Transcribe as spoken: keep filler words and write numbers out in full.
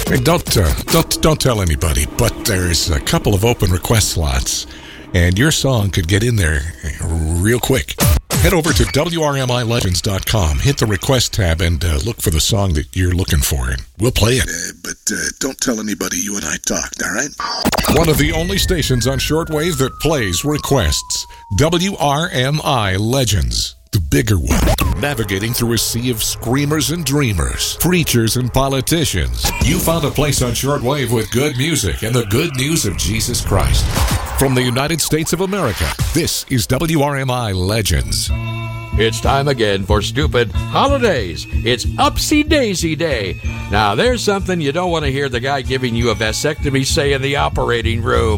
Hey, don't uh, don't don't tell anybody, but there's a couple of open request slots, and your song could get in there real quick. Head over to W R M I Legends dot com, hit the request tab, and uh, look for the song that you're looking for, and we'll play it. Uh, but uh, don't tell anybody you and I talked, all right? One of the only stations on shortwave that plays requests. W R M I Legends, the bigger one. Navigating through a sea of screamers and dreamers, preachers and politicians. You found a place on shortwave with good music and the good news of Jesus Christ. From the United States of America, this is W R M I Legends. It's time again for Stupid Holidays. It's Upsy Daisy Day. Now, there's something you don't want to hear the guy giving you a vasectomy say in the operating room.